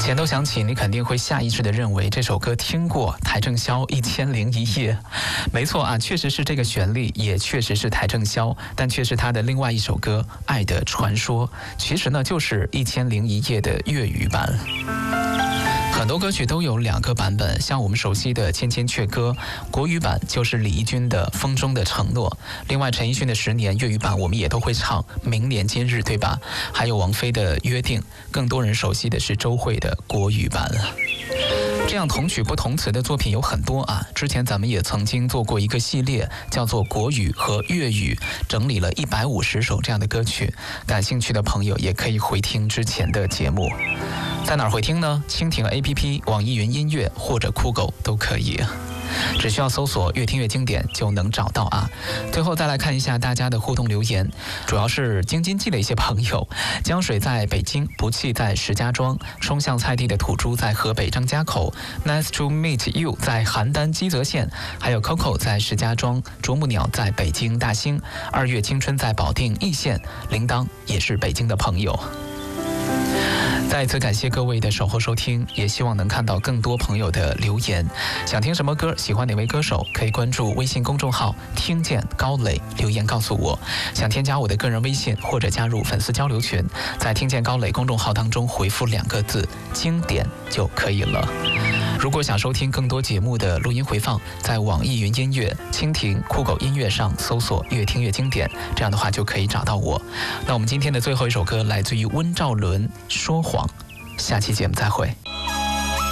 前头响起，你肯定会下意识地认为这首歌听过邰正宵《1001夜》。没错啊，确实是这个旋律，也确实是邰正宵，但却是他的另外一首歌《爱的传说》，其实呢就是《1001夜》的粤语版。很多歌曲都有2个版本，像我们熟悉的《千千阙歌》，国语版就是李翊君的《风中的承诺》，另外陈奕迅的《10年》粤语版我们也都会唱《明年今日》，对吧？还有王菲的《约定》，更多人熟悉的是周蕙的国语版。这样同曲不同词的作品有很多啊，之前咱们也曾经做过一个系列，叫做国语和粤语，整理了150首这样的歌曲，感兴趣的朋友也可以回听之前的节目。在哪儿回听呢？蜻蜓 APP、网易云音乐或者酷狗都可以，只需要搜索越听越经典就能找到啊。最后再来看一下大家的互动留言，主要是京津冀的一些朋友，江水在北京，不弃在石家庄，冲向菜地的土猪在河北张家口， Nice to meet you 在邯郸基泽县，还有 Coco 在石家庄，啄木鸟在北京大兴，2月青春在保定易县，铃铛也是北京的朋友。再一次感谢各位的守候收听，也希望能看到更多朋友的留言。想听什么歌，喜欢哪位歌手，可以关注微信公众号听见高磊，留言告诉我。想添加我的个人微信或者加入粉丝交流群，在听见高磊公众号当中回复2个字经典就可以了。如果想收听更多节目的录音回放，在网易云音乐、蜻蜓、酷狗音乐上搜索越听越经典，这样的话就可以找到我。那我们今天的最后一首歌来自于温兆伦，说谎。下期节目再会。